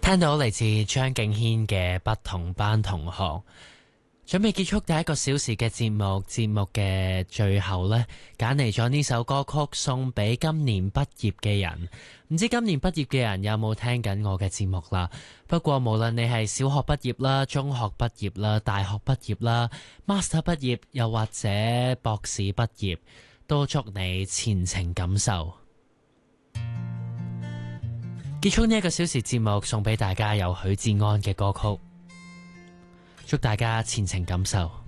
聽到嚟自張敬軒嘅不同班同學，準備結束第一個小時嘅節目。節目嘅最後呢，揀嚟咗呢首歌曲送俾今年畢業嘅人。唔知今年畢業嘅人有冇聽緊我嘅節目啦？不過無論你係小學畢業啦、中學畢業啦、大學畢業啦、Master 畢業，又或者博士畢業，都祝你前程錦繡。結束呢一個小時節目，送俾大家有許志安嘅歌曲，祝大家前程錦繡。